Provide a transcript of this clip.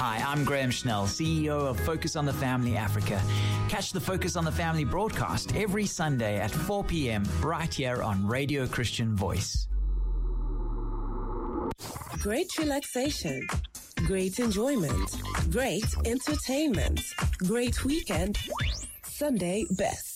Hi, I'm Graham Schnell, CEO of Focus on the Family Africa. Catch the Focus on the Family broadcast every Sunday at 4 p.m. right here on Radio Christian Voice. Great relaxation, great enjoyment, great entertainment, great weekend, Sunday best.